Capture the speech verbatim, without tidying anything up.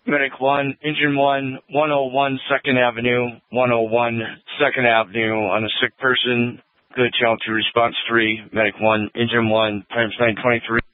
Medic one, Engine one, one oh one second Avenue, one oh one second Avenue on a sick person. Good channel two, response three, Medic one, Engine one, times nine twenty-three.